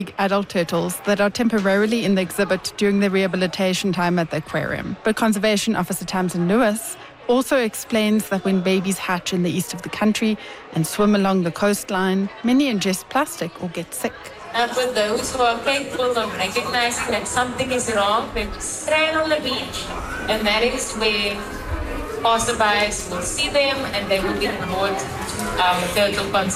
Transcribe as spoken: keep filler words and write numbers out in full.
adult turtles that are temporarily in the exhibit during the rehabilitation time at the aquarium. But Conservation Officer Tamsin Lewis also explains that when babies hatch in the east of the country and swim along the coastline, many ingest plastic or get sick. And for those who are capable of recognizing that something is wrong, they stand on the beach, and that is where passerbys will see them and they will be report um, turtle conservation.